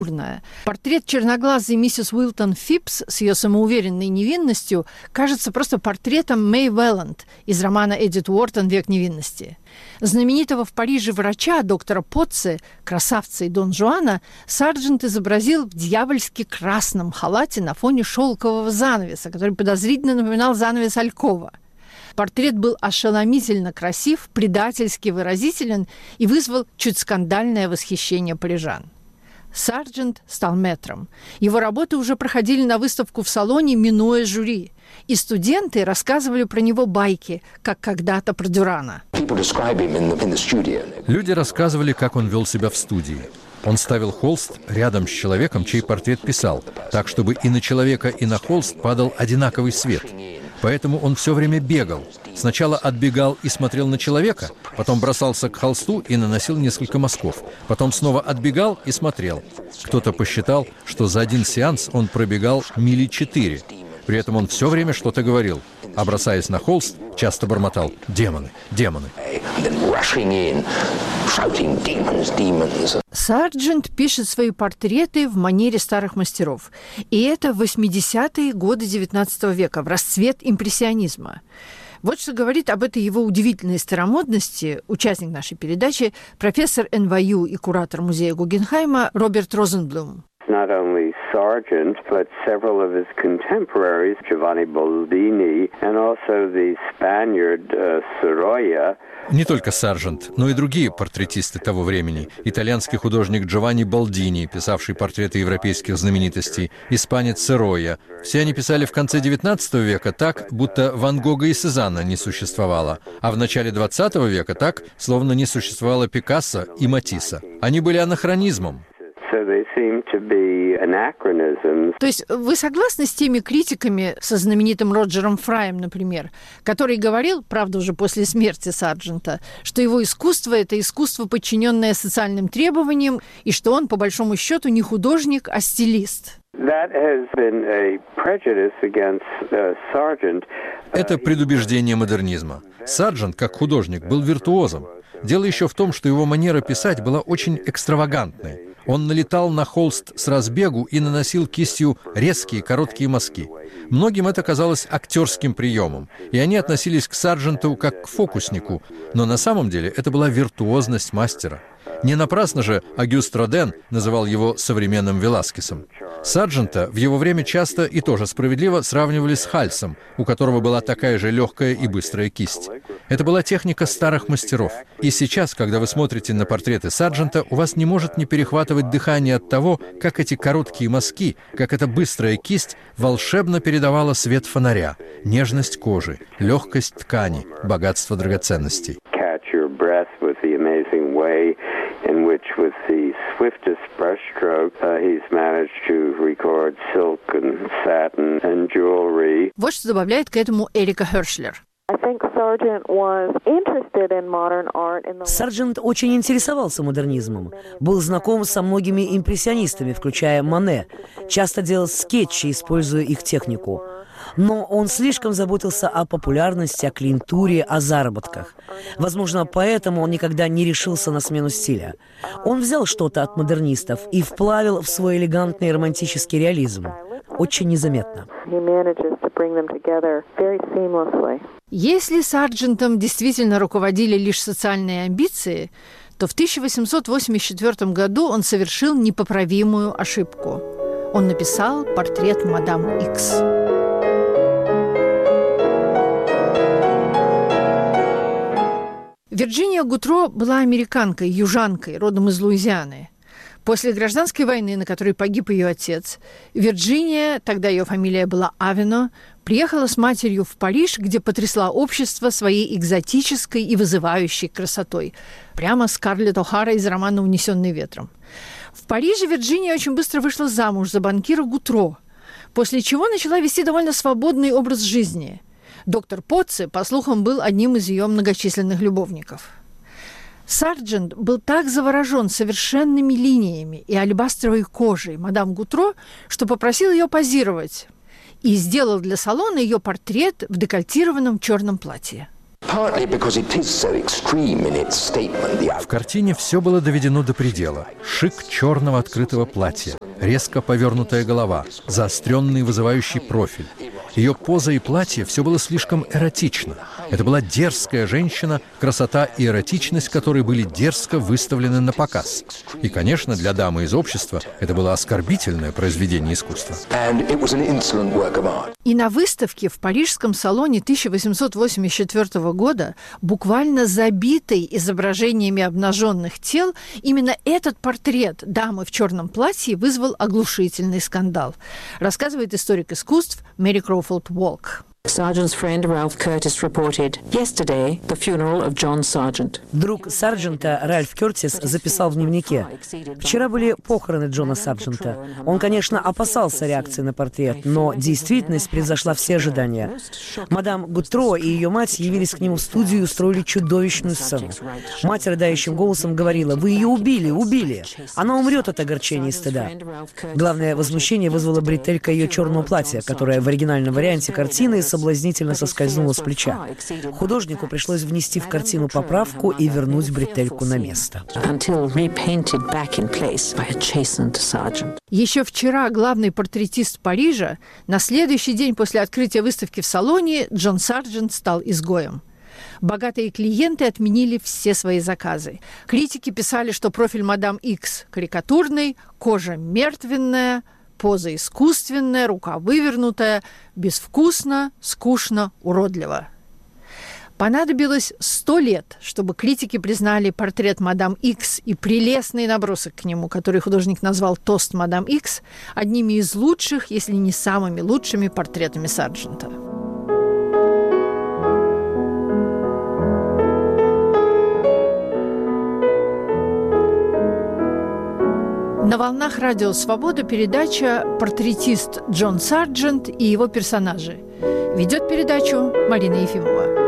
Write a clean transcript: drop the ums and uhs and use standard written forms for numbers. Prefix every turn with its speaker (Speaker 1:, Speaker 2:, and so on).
Speaker 1: Портрет черноглазой миссис Уилтон Фипс с ее самоуверенной невинностью кажется просто портретом Мэй Велланд из романа Эдит Уортон «Век невинности». Знаменитого в Париже врача доктора Потце, красавца и Дон Жуана, Сарджент изобразил в дьявольски красном халате на фоне шелкового занавеса, который подозрительно напоминал занавес алькова. Портрет был ошеломительно красив, предательски выразителен и вызвал чуть скандальное восхищение парижан. Сарджент стал мэтром. Его работы уже проходили на выставку в салоне, минуя жюри. И студенты рассказывали про него байки, как когда-то про Дюрана.
Speaker 2: Люди рассказывали, как он вел себя в студии. Он ставил холст рядом с человеком, чей портрет писал, так, чтобы и на человека, и на холст падал одинаковый свет. Поэтому он все время бегал. Сначала отбегал и смотрел на человека, потом бросался к холсту и наносил несколько мазков. Потом снова отбегал и смотрел. Кто-то посчитал, что за один сеанс он пробегал 4 мили. При этом он все время что-то говорил, а бросаясь на холст, часто бормотал «демоны, демоны».
Speaker 1: Сарджент пишет свои портреты в манере старых мастеров. И это 80-е годы XIX века, в расцвет импрессионизма. Вот что говорит об этой его удивительной старомодности участник нашей передачи, профессор НВЮ и куратор музея Гугенхайма Роберт Розенблюм.
Speaker 3: Not only Sargent, but several of his contemporaries, Giovanni Boldini, and also the Spaniard Sorolla.
Speaker 2: Не только Сарджент, но и другие портретисты того времени. Итальянский художник Джованни Болдини, писавший портреты европейских знаменитостей, испанец Сороя. Все они писали в конце XIX века так, будто Ван Гога и Сезанна не существовало, а в начале XX века так, словно не существовало Пикассо и Матисса. Они были анахронизмом.
Speaker 1: То есть вы согласны с теми критиками, со знаменитым Роджером Фраем, например, который говорил, правда, уже после смерти Сарджента, что его искусство – это искусство, подчиненное социальным требованиям, и что он, по большому счету, не художник, а стилист?
Speaker 2: Это предубеждение модернизма. Сарджент, как художник, был виртуозом. Дело еще в том, что его манера писать была очень экстравагантной. Он налетал на холст с разбегу и наносил кистью резкие короткие мазки. Многим это казалось актерским приемом, и они относились к Сардженту как к фокуснику, но на самом деле это была виртуозность мастера. Не напрасно же Агюст Роден называл его современным Веласкесом. Сарджента в его время часто и тоже справедливо сравнивали с Хальсом, у которого была такая же легкая и быстрая кисть. Это была техника старых мастеров. И сейчас, когда вы смотрите на портреты Сарджента, у вас не может не перехватывать дыхание от того, как эти короткие мазки, как эта быстрая кисть волшебно передавала свет фонаря, нежность кожи, легкость ткани, богатство драгоценностей.
Speaker 3: In which, with the swiftest brushstroke, he's managed to record silk and satin and jewelry.
Speaker 1: Вот что добавляет к этому Эрика Хершлер.
Speaker 4: Сарджент очень интересовался модернизмом, был знаком со многими импрессионистами, включая Мане, часто делал скетчи, используя их технику. Но он слишком заботился о популярности, о клиентуре, о заработках. Возможно, поэтому он никогда не решился на смену стиля. Он взял что-то от модернистов и вплавил в свой элегантный романтический реализм. Очень незаметно.
Speaker 1: Если Сарджентом действительно руководили лишь социальные амбиции, то в 1884 году он совершил непоправимую ошибку. Он написал портрет мадам Икс. Вирджиния Гутро была американкой, южанкой, родом из Луизианы. После гражданской войны, на которой погиб ее отец, Вирджиния, тогда ее фамилия была Авино, приехала с матерью в Париж, где потрясла общество своей экзотической и вызывающей красотой. Прямо Скарлетт О'Хара из романа «Унесенный ветром». В Париже Вирджиния очень быстро вышла замуж за банкира Гутро, после чего начала вести довольно свободный образ жизни. Доктор Потце, по слухам, был одним из ее многочисленных любовников. Сарджент был так заворожен совершенными линиями и алебастровой кожей мадам Гутро, что попросил ее позировать и сделал для салона ее портрет в декольтированном черном платье.
Speaker 2: В картине все было доведено до предела. Шик черного открытого платья, резко повернутая голова, заостренный вызывающий профиль. Ее поза и платье — все было слишком эротично. Это была дерзкая женщина, красота и эротичность которой были дерзко выставлены на показ. И, конечно, для дамы из общества это было оскорбительное произведение искусства.
Speaker 1: И на выставке в Парижском салоне 1884 года, буквально забитой изображениями обнаженных тел, именно этот портрет дамы в черном платье вызвал оглушительный скандал, рассказывает историк искусств Мэри Кроуфорд Уолк.
Speaker 5: Sargent's friend Ralph Curtis reported yesterday the funeral of John Sargent.
Speaker 4: Друг Сарджента Ральф Кертис записал в дневнике: «Вчера были похороны Джона Сарджента. Он, конечно, опасался реакции на портрет, но действительность превзошла все ожидания. Мадам Гутро и ее мать явились к нему в студию и устроили чудовищную сцену. Мать рыдающим голосом говорила: «Вы ее убили, убили! Она умрет от огорчения и стыда». Главное возмущение вызвала бретелька ее черного платья, которая в оригинальном варианте картины соблазнительно соскользнула с плеча. Художнику пришлось внести в картину поправку и вернуть бретельку на место.
Speaker 1: Еще вчера главный портретист Парижа, на следующий день после открытия выставки в салоне Джон Сарджент стал изгоем. Богатые клиенты отменили все свои заказы. Критики писали, что профиль мадам Икс карикатурный, кожа мертвенная, поза искусственная, рука вывернутая, безвкусно, скучно, уродливо. Понадобилось 100 лет, чтобы критики признали портрет мадам Икс и прелестный набросок к нему, который художник назвал «Тост мадам Икс», одними из лучших, если не самыми лучшими портретами Сарджента. На волнах Радио Свобода передача «Портретист Джон Сарджент и его персонажи». Ведет передачу Марина Ефимова.